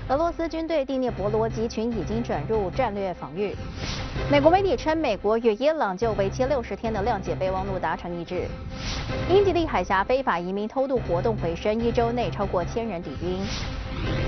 俄罗斯军队第聂伯罗集群已经转入战略防御。美国媒体称，美国与伊朗就为期60天的谅解备忘录达成一致。英吉利海峡非法移民偷渡活动回升，1周内超过1000人抵英。